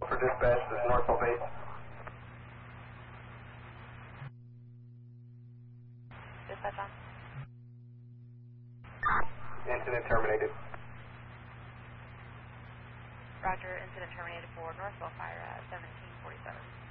for dispatch, this is Norfolk 8. Dispatch on. Incident terminated. Roger, incident terminated for Northwell Fire at 1747.